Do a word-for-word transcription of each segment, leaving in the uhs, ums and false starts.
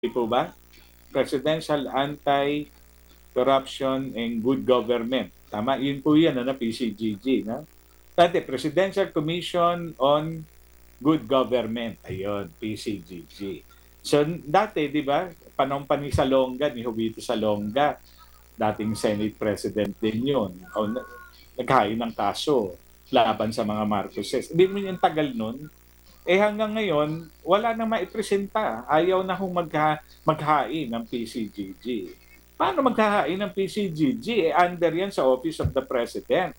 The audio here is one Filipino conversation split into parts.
po ba? Presidential Anti-Corruption and Good Government. Tama, yun po yan, ano, P C G G. No? Dati, Presidential Commission on Good Government. Ayun, P C G G. So, dati, di ba, panahon pa ni Salonga, ni Jovito Salonga, dating Senate President din yun. O, naghain ng kaso laban sa mga Marcoses. Hindi mo yung tagal nun. Eh hanggang ngayon, wala na maipresenta. Ayaw na kung magha maghain ng P C G G. Paano maghahain ng P C G G? Eh under yan sa Office of the President.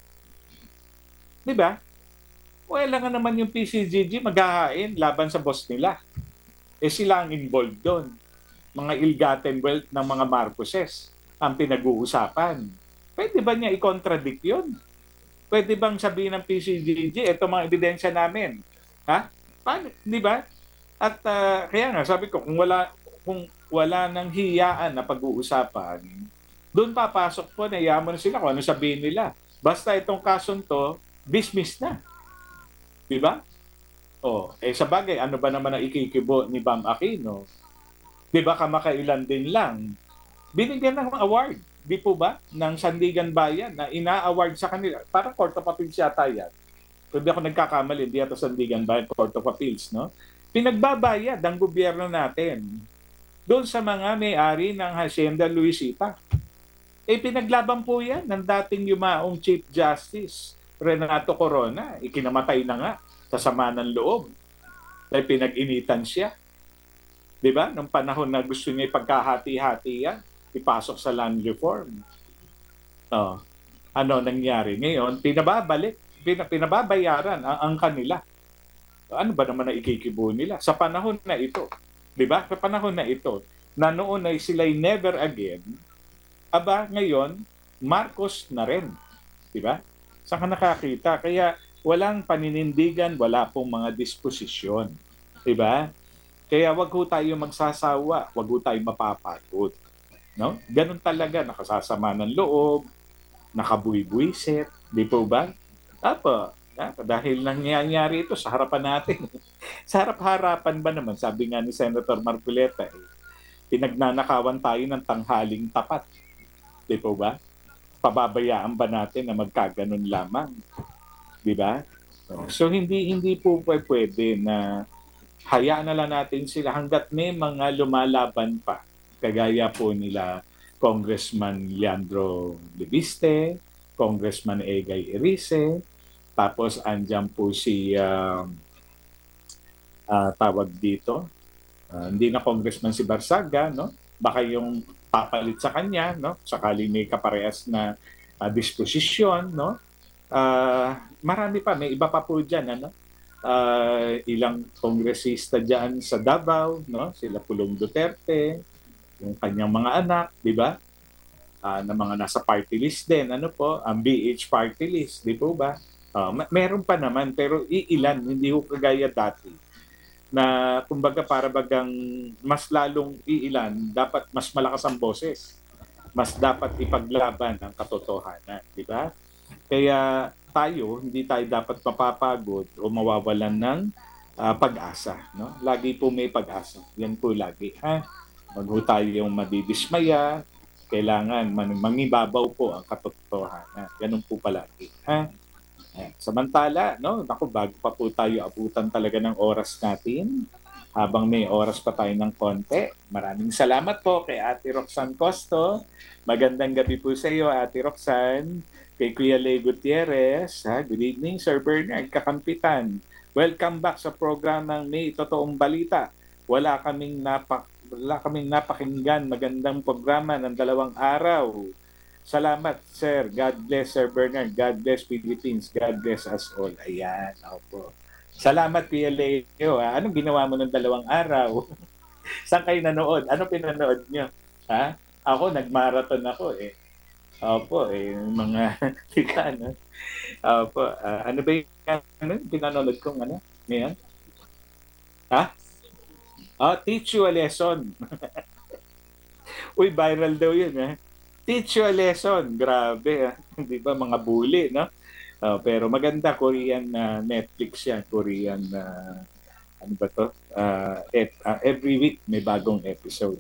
Di ba? Wala nga naman yung P C G G maghahain laban sa boss nila. Eh sila ang involved doon. Mga ill-gotten wealth ng mga Marcoses ang pinag-uusapan. Pwede ba niya i-contradict yun? Pwede bang sabihin ng P C G G, ito mga ebidensya namin? Ha? Paano, di ba? At uh, kaya nga sabi ko, kung wala kung wala nang hiyaan na pag-uusapan, doon papasok po, nayaman sila kung ano sabihin nila. Basta itong kasong to, dismiss na. Di ba? Oh, eh sa bagay, ano ba naman ang ikikibo ni Bam Aquino? Di ba kamakailan din lang, binigyan ng award, di po ba, ng Sandigan Bayan na ina-award sa kanila. Parang Court of Appeals yata yan. Kung di ako nagkakamali, di ito Sandigan Bayan, Court of Appeals, no? Pinagbabayad ang gobyerno natin doon sa mga may-ari ng Hacienda Luisita. Eh, pinaglaban po yan ng dating yumaong Chief Justice, Renato Corona. Ikinamatay na nga sa sama ng loob. Dahil pinag-initan siya. Di ba? Nung panahon na gusto niya ipagkahati-hati yan, ipasok sa land reform. Oh, ano nangyari? Ngayon, pinababalik, pinababayaran ang, ang kanila. Ano ba naman na ikikibo nila? Sa panahon na ito, di ba? Sa panahon na ito, na noon ay sila'y never again, aba ngayon, Marcos na rin. Di ba? Saan ka nakakita? Kaya walang paninindigan, wala pong mga disposisyon. Di ba? Kaya wag ho tayo magsasawa, wag ho tayo mapapagod. No? Ganun talaga, nakasasama ng loob, nakabuy-buisit, di po ba? Apo, dahil nangyayari ito sa harapan natin. Sa harap-harapan ba naman, sabi nga ni Senator Marcoleta, eh, pinagnanakawan tayo ng tanghaling tapat. Di po ba? Pababayaan ba natin na magkaganon lamang? Di ba? So hindi hindi po pwede na hayaan na lang natin sila hanggat may mga lumalaban pa. Kagaya po nila Congressman Leandro Leviste, Congressman Egay Erice, tapos andyan po si uh, uh, tawag dito, uh, hindi na Congressman si Barsaga, no? Baka yung papalit sa kanya, no? Sakali may kaparehas na uh, disposisyon, no? Uh, marami pa, may iba pa po dyan, ano? Uh, ilang kongresista dyan sa Davao, no? Sila Pulong Duterte, yung kanyang mga anak, di ba? Uh, na mga nasa party list din, ano po, ang B H party list, di po ba? Uh, meron pa naman, pero iilan, hindi ko kagaya dati. Na kumbaga para bagang mas lalong iilan, dapat mas malakas ang boses. Mas dapat ipaglaban ang katotohanan, di ba? Kaya tayo, hindi tayo dapat mapapagod o mawawalan ng uh, pag-asa. No? Lagi po may pag-asa. Yan po lagi. Ha? Wag po tayong madidismaya. Kailangan man mangibabaw po ang katotohanan. Ganun po palagi. Ha? Samantala, no, naku, bago pa po tayo abutan talaga ng oras natin, habang may oras pa tayo ng konti, maraming salamat po kay Ate Roxanne Costo. Magandang gabi po sa iyo, Ate Roxanne. Kay Kuya Lay Gutierrez, ha? Good evening, Sir Bernard Kakampitan. Welcome back sa programang May Totoong Balita. Wala kaming napak wala kaming napakinggan magandang programa ng dalawang araw. Salamat, Sir. God bless, Sir Bernard. God bless Philippines. God bless us all. Ayan, opo. Salamat, Kuya Leo. Ha? Anong ginawa mo ng dalawang araw? Saan kayo nanood? Ano pinanood nyo? Ha? Ako, nagmarathon ako eh. Opo, eh, mga tika, ano? Opo, uh, ano ba yung ano, pinanood kong ano? Ngayon? Ha? Oh, teach you a lesson. Uy, viral daw yun, eh. Teach you a lesson. Grabe, ah. Di ba, mga bully, no? Uh, pero maganda, Korean uh, Netflix yan, Korean uh, ano ba to? Uh, et, uh, every week may bagong episode.